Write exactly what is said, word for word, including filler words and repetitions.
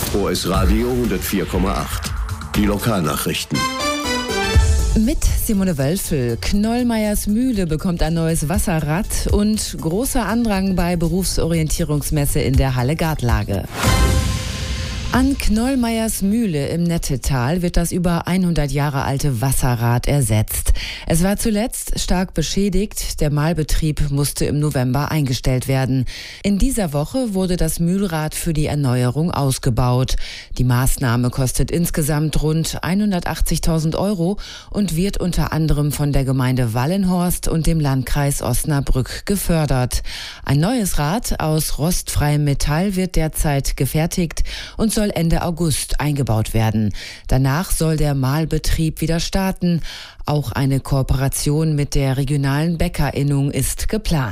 O S Radio hundertvier Komma acht. Die Lokalnachrichten. Mit Simone Wölfel. Knollmeyers Mühle bekommt ein neues Wasserrad und großer Andrang bei Berufsorientierungsmesse in der Halle Gartlage. An Knollmeyers Mühle im Nettetal wird das über hundert Jahre alte Wasserrad ersetzt. Es war zuletzt stark beschädigt. Der Mahlbetrieb musste im November eingestellt werden. In dieser Woche wurde das Mühlrad für die Erneuerung ausgebaut. Die Maßnahme kostet insgesamt rund hundertachtzigtausend Euro und wird unter anderem von der Gemeinde Wallenhorst und dem Landkreis Osnabrück gefördert. Ein neues Rad aus rostfreiem Metall wird derzeit gefertigt und soll Ende August eingebaut werden. Danach soll der Mahlbetrieb wieder starten. Auch eine Kooperation mit der regionalen Bäckerinnung ist geplant.